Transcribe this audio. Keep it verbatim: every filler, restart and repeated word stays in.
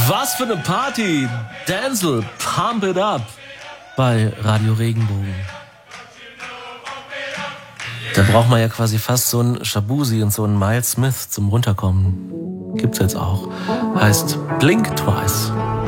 Was für eine Party! Denzel, Pump It Up bei Radio Regenbogen. Da braucht man ja quasi fast so einen Shabuzi und so einen Miles Smith zum Runterkommen. Gibt's jetzt auch. Heißt Blink Twice.